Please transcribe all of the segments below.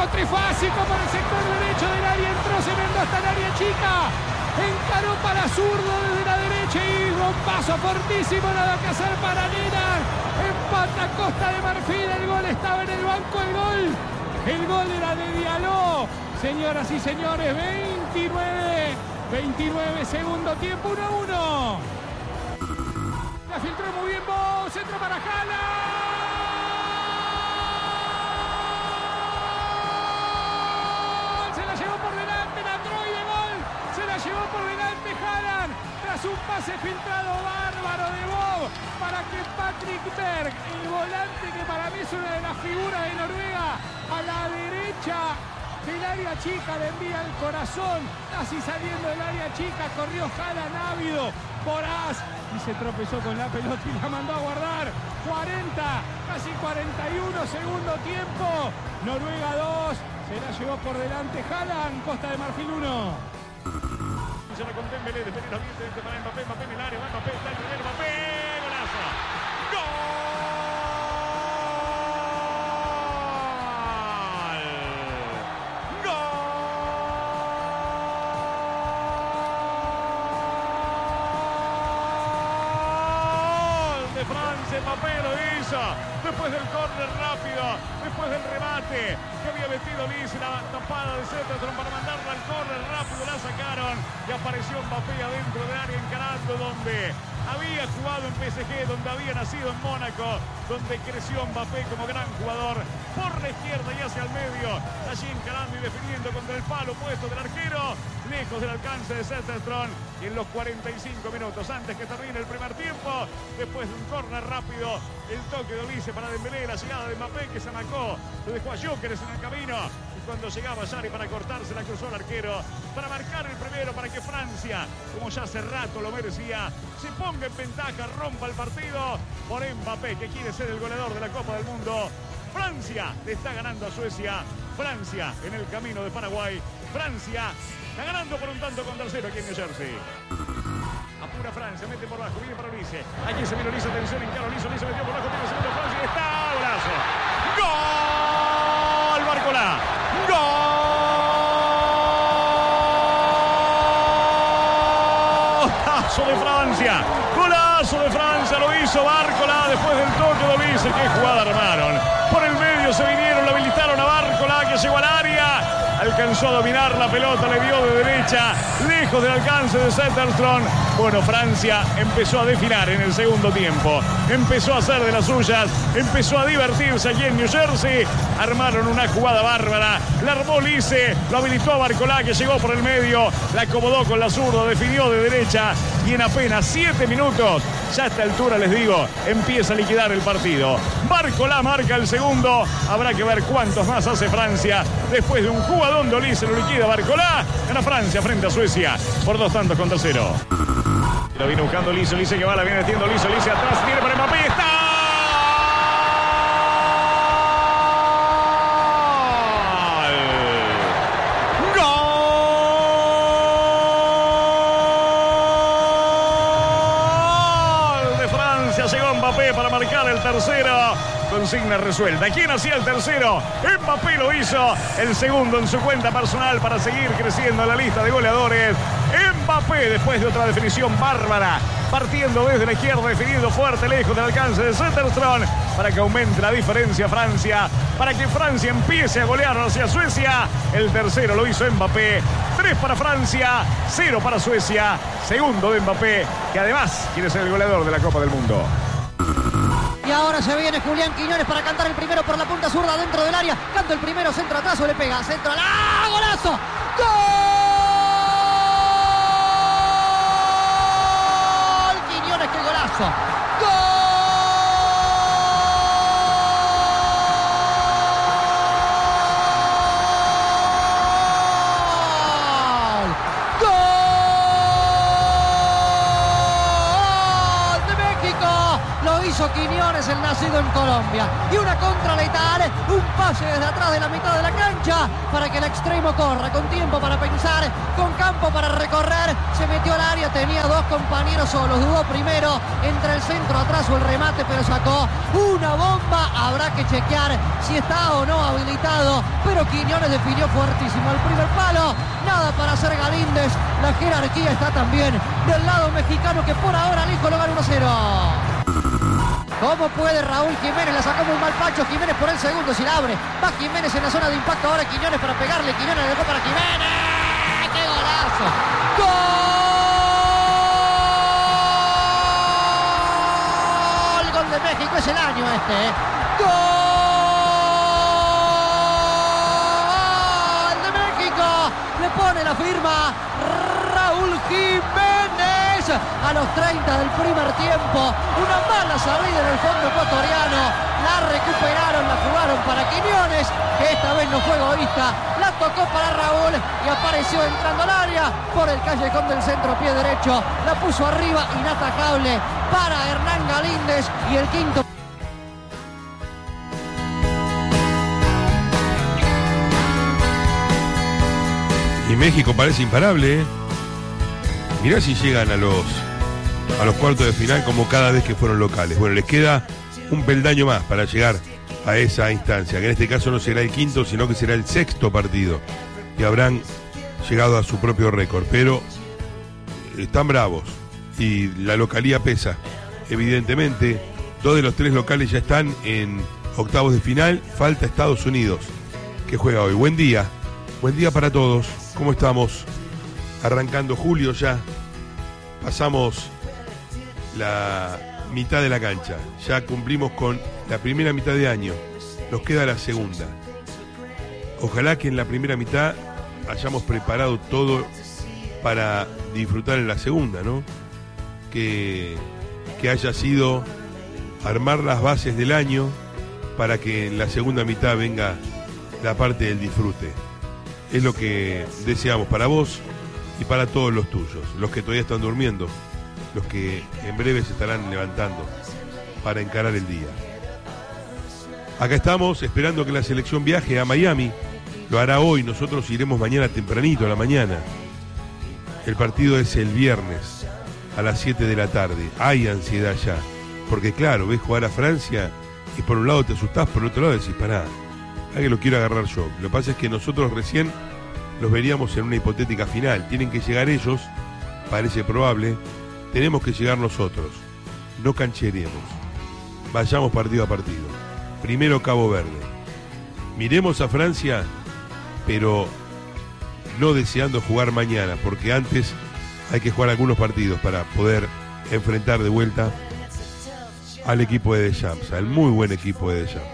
arrancó trifásico por el sector derecho del área, entró Cemento hasta el área chica, encaró para zurdo desde la derecha y un paso fortísimo, nada que hacer para Linan. Empata Costa de Marfil, el gol estaba en el banco, el gol era de Diallo. Señoras y señores, 29, segundo tiempo, 1-1. La filtró muy bien Bo, centro para Haaland. Se la llevó por delante, la Troy de gol. Se la llevó por delante Haaland. Tras un pase filtrado bárbaro de Bob para que Patrick Berg, el volante que para mí es una de las figuras de Noruega, a la derecha del área chica le envía el corazón, casi saliendo del área chica, corrió Haaland ávido, voraz, y se tropezó con la pelota y la mandó a guardar. 40, casi 41, segundo tiempo, Noruega 2, se la llevó por delante Haaland, Costa de Marfil 1. Se la con Dembélé, desde el ambiente para Mbappé, Mbappé en el área, va Mbappé, está el primero, Mbappé, golazo. Francia, Mbappé lo hizo, después del córner rápido, después del remate que había metido Liz, la tapada de Zetterstrom para mandarla al córner rápido, la sacaron y apareció Mbappé adentro del área encarando donde había jugado en PSG, donde había nacido en Mónaco, donde creció Mbappé como gran jugador, por la izquierda y hacia el medio, allí encarando y definiendo contra el palo puesto del arquero, lejos del alcance de Zetterstrom, y en los 45 minutos antes que termine el primer tiempo, después de un córner rápido, el toque de Olise para Dembélé, la llegada de Mbappé que se marcó, lo dejó a Gyökeres en el camino, y cuando llegaba Sarri para cortarse, la cruzó al arquero, para marcar el primero, para que Francia, como ya hace rato lo merecía, se ponga en ventaja, rompa el partido, por Mbappé, que quiere ser el goleador de la Copa del Mundo. Francia le está ganando a Suecia, Francia en el camino de Paraguay, Francia está ganando por un tanto contra 0 aquí en New Jersey. Apura Francia, mete por abajo, viene para Olise. Aquí se viene Olise, atención, encara Olise, Olise metió por abajo, tiene segundo Francia y está, golazo. ¡Gol! Barcola. ¡Golazo de Francia! ¡Golazo de Francia! Lo hizo Barcola después del toque de Olise. ¡Qué jugada armaron! Por el medio se vinieron, lo habilitaron a Barcola que llegó al área. Alcanzó a dominar la pelota, le dio de derecha, lejos del alcance de Zetterstrom. Bueno, Francia empezó a desfilar en el segundo tiempo. Empezó a hacer de las suyas, empezó a divertirse allí en New Jersey. Armaron una jugada bárbara, la armó Olise, lo habilitó a Barcola que llegó por el medio, la acomodó con la zurda, definió de derecha y en apenas 7 minutos, ya a esta altura les digo, empieza a liquidar el partido. Barcola marca el segundo, habrá que ver cuántos más hace Francia después de un jugadón de Olise, lo liquida Barcola, gana Francia frente a Suecia por 2-0. Lo viene buscando Olise, Olise que va, la viene metiendo Olise, Olise atrás, viene para Mbappé y está. Llegó Mbappé para marcar el tercero. Consigna resuelta. ¿Quién hacía el tercero? Mbappé lo hizo. El segundo en su cuenta personal para seguir creciendo en la lista de goleadores. Mbappé, después de otra definición bárbara, partiendo desde la izquierda, definiendo fuerte, lejos del alcance de Zetterstrom, para que aumente la diferencia Francia, para que Francia empiece a golear hacia Suecia. El tercero lo hizo Mbappé. 3 para Francia, 0 para Suecia. Segundo de Mbappé, que además quiere ser el goleador de la Copa del Mundo. Y ahora se viene Julián Quiñones para cantar el primero por la punta zurda dentro del área. Canta el primero, centro atrás o le pega. Centro al... ¡Ah! ¡Golazo! ¡Gol! Quiñones, qué golazo. ¡Gol! Quiñones, el nacido en Colombia, y una contra letal, un pase desde atrás de la mitad de la cancha para que el extremo corra, con tiempo para pensar, con campo para recorrer, se metió al área, tenía dos compañeros solos, dudó primero, entre el centro atrás o el remate, pero sacó una bomba. Habrá que chequear si está o no habilitado, pero Quiñones definió fuertísimo el primer palo. Nada para hacer Galíndez. La jerarquía está también del lado mexicano, que por ahora lejos lo gana 1-0. ¿Cómo puede Raúl Jiménez? La sacó muy mal Pacho. Jiménez por el segundo, si la abre. Va Jiménez en la zona de impacto. Ahora Quiñones para pegarle. Quiñones le dejó para Jiménez. ¡Qué golazo! ¡Gol! Gol de México. Es el año este. ¡Gol de México! Le pone la firma Raúl Jiménez. A los 30 del primer tiempo, una mala salida en el fondo ecuatoriano, la recuperaron, la jugaron para Quiñones, que esta vez no fue egoísta, la tocó para Raúl y apareció entrando al área por el callejón del centro, pie derecho, la puso arriba, inatacable para Hernán Galíndez, y el quinto. Y México parece imparable, ¿eh? Mirá si llegan a los cuartos de final como cada vez que fueron locales. Bueno, les queda un peldaño más para llegar a esa instancia, que en este caso no será el quinto, sino que será el sexto partido, y habrán llegado a su propio récord. Pero están bravos y la localía pesa. Evidentemente, 2 de los 3 locales ya están en octavos de final. Falta Estados Unidos, que juega hoy. Buen día para todos. ¿Cómo estamos? Arrancando julio ya, pasamos la mitad de la cancha, ya cumplimos con la primera mitad de año, nos queda la segunda. Ojalá que en la primera mitad hayamos preparado todo para disfrutar en la segunda, ¿no? Que haya sido armar las bases del año para que en la segunda mitad venga la parte del disfrute. Es lo que deseamos para vos y para todos los tuyos, los que todavía están durmiendo, los que en breve se estarán levantando para encarar el día. Acá estamos esperando que la selección viaje a Miami. Lo hará hoy, nosotros iremos mañana tempranito a la mañana. El partido es el viernes a las 7 de la tarde. Hay ansiedad ya, porque claro, ves jugar a Francia y por un lado te asustás, por el otro lado decís, pará, que lo quiero agarrar yo. Lo que pasa es que nosotros recién los veríamos en una hipotética final. Tienen que llegar ellos, parece probable. Tenemos que llegar nosotros. No cancheremos. Vayamos partido a partido. Primero Cabo Verde. Miremos a Francia, pero no deseando jugar mañana, porque antes hay que jugar algunos partidos para poder enfrentar de vuelta al equipo de Deschamps, al muy buen equipo de Deschamps.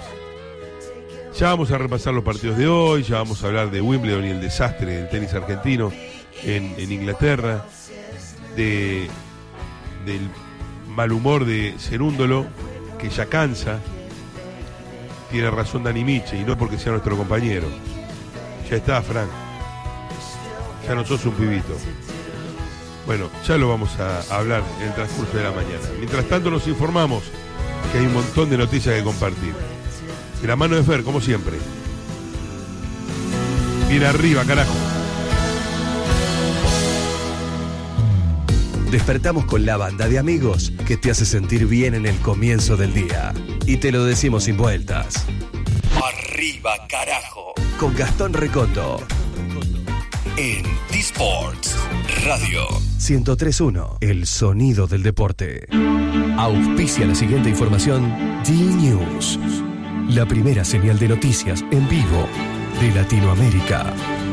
Ya vamos a repasar los partidos de hoy, ya vamos a hablar de Wimbledon y el desastre del tenis argentino en Inglaterra, del mal humor de Cerúndolo, que ya cansa. Tiene razón Dani Miche, y no porque sea nuestro compañero. Ya está, Frank. Ya no sos un pibito. Bueno, ya lo vamos a hablar en el transcurso de la mañana. Mientras tanto nos informamos que hay un montón de noticias que compartir. De la mano de Fer, como siempre. Bien arriba, carajo. Despertamos con la banda de amigos que te hace sentir bien en el comienzo del día. Y te lo decimos sin vueltas. Arriba, carajo. Con Gastón Recondo. En T-Sports Radio 103.1, el sonido del deporte. Auspicia la siguiente información. D-News, la primera señal de noticias en vivo de Latinoamérica.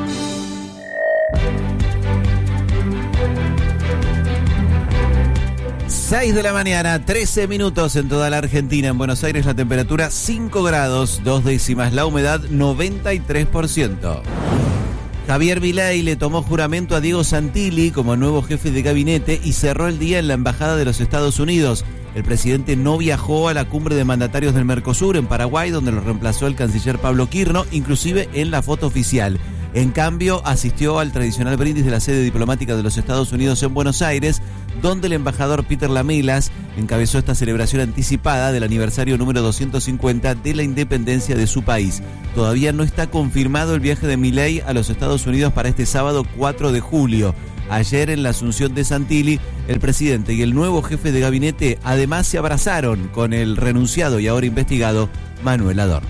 Seis de la mañana, 13 minutos en toda la Argentina. En Buenos Aires la temperatura 5 grados, 2 décimas, la humedad 93%. Javier Milei le tomó juramento a Diego Santilli como nuevo jefe de gabinete y cerró el día en la Embajada de los Estados Unidos. El presidente no viajó a la cumbre de mandatarios del Mercosur en Paraguay, donde lo reemplazó el canciller Pablo Quirno, inclusive en la foto oficial. En cambio, asistió al tradicional brindis de la sede diplomática de los Estados Unidos en Buenos Aires, donde el embajador Peter Lamelas encabezó esta celebración anticipada del aniversario número 250 de la independencia de su país. Todavía no está confirmado el viaje de Milei a los Estados Unidos para este sábado 4 de julio. Ayer en la asunción de Santilli, el presidente y el nuevo jefe de gabinete además se abrazaron con el renunciado y ahora investigado Manuel Adorni.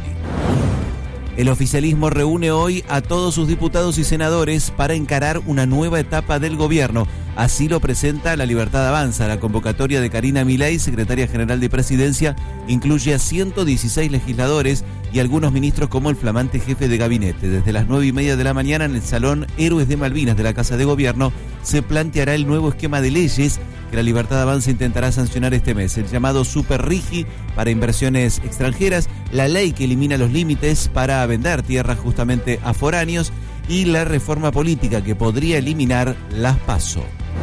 El oficialismo reúne hoy a todos sus diputados y senadores para encarar una nueva etapa del gobierno. Así lo presenta La Libertad Avanza. La convocatoria de Karina Milei, secretaria general de Presidencia, incluye a 116 legisladores y algunos ministros como el flamante jefe de gabinete. Desde las 9:30 de la mañana en el Salón Héroes de Malvinas de la Casa de Gobierno se planteará el nuevo esquema de leyes que La Libertad Avanza intentará sancionar este mes. El llamado Super Rigi para inversiones extranjeras, la ley que elimina los límites para vender tierras justamente a foráneos y la reforma política que podría eliminar las PASO.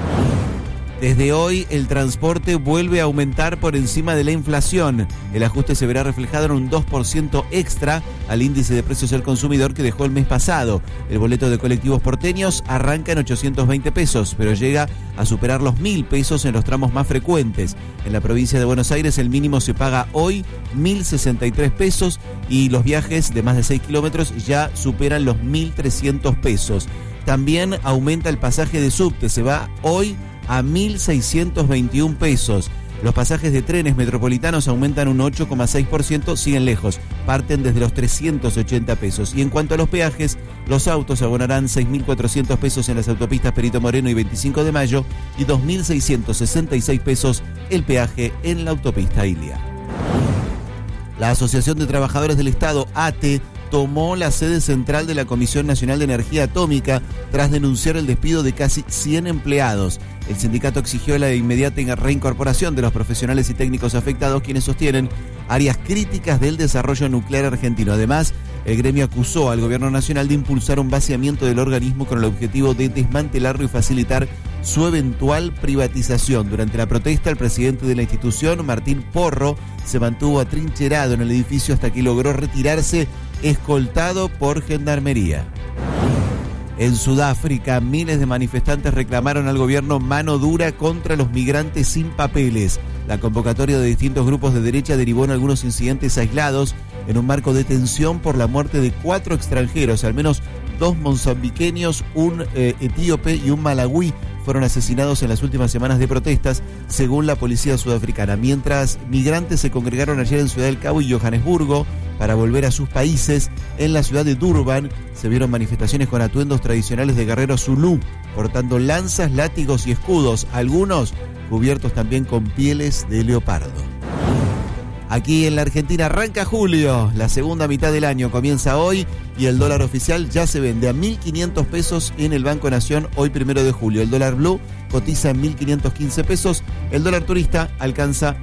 Desde hoy el transporte vuelve a aumentar por encima de la inflación. El ajuste se verá reflejado en un 2% extra al índice de precios al consumidor que dejó el mes pasado. El boleto de colectivos porteños arranca en 820 pesos, pero llega a superar los 1.000 pesos en los tramos más frecuentes. En la provincia de Buenos Aires el mínimo se paga hoy 1.063 pesos y los viajes de más de 6 kilómetros ya superan los 1.300 pesos. También aumenta el pasaje de subte, se va hoy a 1.621 pesos. Los pasajes de trenes metropolitanos aumentan un 8,6%, siguen lejos, parten desde los 380 pesos. Y en cuanto a los peajes, los autos abonarán 6.400 pesos en las autopistas Perito Moreno y 25 de Mayo y 2.666 pesos el peaje en la autopista Ilia. La Asociación de Trabajadores del Estado, ATE, tomó la sede central de la Comisión Nacional de Energía Atómica tras denunciar el despido de casi 100 empleados. El sindicato exigió la inmediata reincorporación de los profesionales y técnicos afectados, quienes sostienen áreas críticas del desarrollo nuclear argentino. Además, el gremio acusó al gobierno nacional de impulsar un vaciamiento del organismo con el objetivo de desmantelarlo y facilitar su eventual privatización. Durante la protesta, el presidente de la institución, Martín Porro, se mantuvo atrincherado en el edificio hasta que logró retirarse escoltado por gendarmería. En Sudáfrica, miles de manifestantes reclamaron al gobierno mano dura contra los migrantes sin papeles. La convocatoria de distintos grupos de derecha derivó en algunos incidentes aislados en un marco de tensión por la muerte de 4 extranjeros, al menos 2 mozambiqueños, un etíope y un malagüí fueron asesinados en las últimas semanas de protestas, según la policía sudafricana. Mientras migrantes se congregaron ayer en Ciudad del Cabo y Johannesburgo para volver a sus países, en la ciudad de Durban se vieron manifestaciones con atuendos tradicionales de guerreros zulú, portando lanzas, látigos y escudos, algunos cubiertos también con pieles de leopardo. Aquí en la Argentina arranca julio, la segunda mitad del año comienza hoy y el dólar oficial ya se vende a 1.500 pesos en el Banco Nación hoy 1 de julio. El dólar blue cotiza en 1.515 pesos, el dólar turista alcanza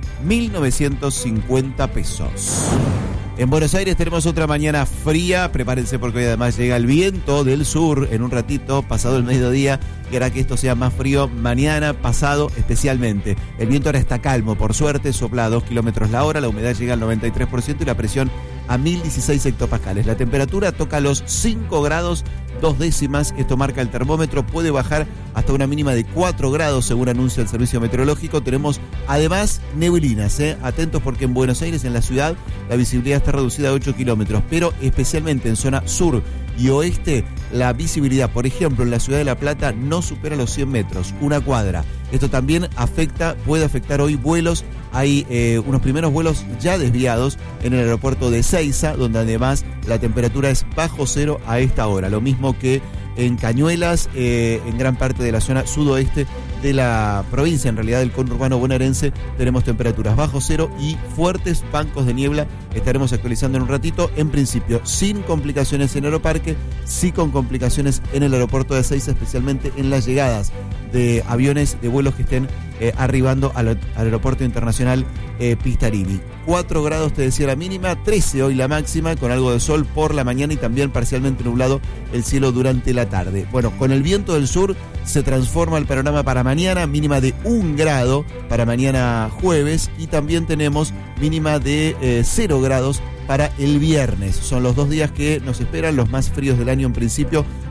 1.950 pesos. En Buenos Aires tenemos otra mañana fría, prepárense porque hoy además llega el viento del sur en un ratito, pasado el mediodía, y hará que esto sea más frío mañana, pasado especialmente. El viento ahora está calmo, por suerte, sopla a 2 kilómetros la hora, la humedad llega al 93% y la presión a 1.016 hectopascales. La temperatura toca los 5 grados 2 décimas, esto marca el termómetro, puede bajar hasta una mínima de 4 grados según anuncia el servicio meteorológico. Tenemos además neblinas, atentos porque en Buenos Aires, en la ciudad, la visibilidad está reducida a 8 kilómetros, pero especialmente en zona sur y oeste, la visibilidad, por ejemplo, en la ciudad de La Plata no supera los 100 metros, una cuadra. Esto también puede afectar hoy vuelos. Hay unos primeros vuelos ya desviados en el aeropuerto de Ezeiza, donde además la temperatura es bajo cero a esta hora. Lo mismo que en Cañuelas, en gran parte de la zona sudoeste de la provincia, en realidad del conurbano bonaerense, tenemos temperaturas bajo cero y fuertes bancos de niebla. Estaremos actualizando en un ratito, en principio sin complicaciones en Aeroparque, sí con complicaciones en el aeropuerto de Ezeiza, especialmente en las llegadas de aviones de vuelos que estén arribando al aeropuerto internacional Pistarini. 4 grados te decía la mínima, 13 hoy la máxima, con algo de sol por la mañana y también parcialmente nublado el cielo durante la tarde. Bueno, con el viento del sur se transforma el panorama para mañana, mínima de 1 grado para mañana jueves y también tenemos mínima de 0 grados para el viernes. Son los 2 días que nos esperan, los más fríos del año en principio,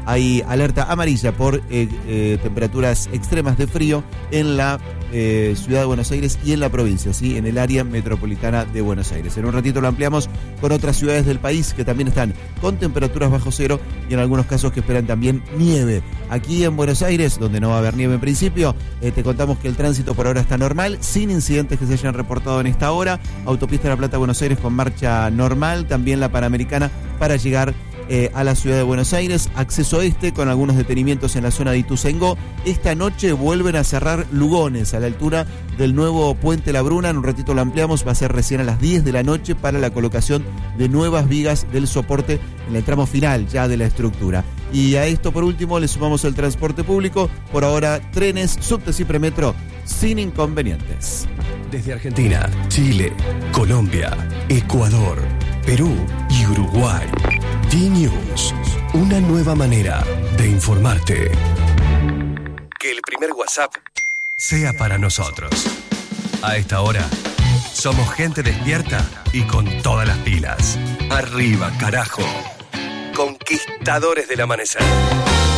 hay alerta amarilla por temperaturas extremas de frío en la ciudad de Buenos Aires y en la provincia, ¿sí? En el área metropolitana de Buenos Aires. En un ratito lo ampliamos con otras ciudades del país que también están con temperaturas bajo cero y en algunos casos que esperan también nieve. Aquí en Buenos Aires, donde no va a haber nieve en principio, te contamos que el tránsito por ahora está normal, sin incidentes que se hayan reportado en esta hora. Autopista La Plata Buenos Aires con marcha normal, también la Panamericana para llegar a la ciudad de Buenos Aires. Acceso este con algunos detenimientos en la zona de Ituzaingó. Esta noche vuelven a cerrar Lugones a la altura del nuevo Puente La Bruna. En un ratito lo ampliamos, va a ser recién a las 10 de la noche para la colocación de nuevas vigas del soporte en el tramo final ya de la estructura. Y a esto por último le sumamos el transporte público. Por ahora trenes, subtes y premetro sin inconvenientes. Desde Argentina, Chile, Colombia, Ecuador, Perú y Uruguay. D-News, una nueva manera de informarte. Que el primer WhatsApp sea para nosotros. A esta hora, somos gente despierta y con todas las pilas. Arriba, carajo. Conquistadores del amanecer.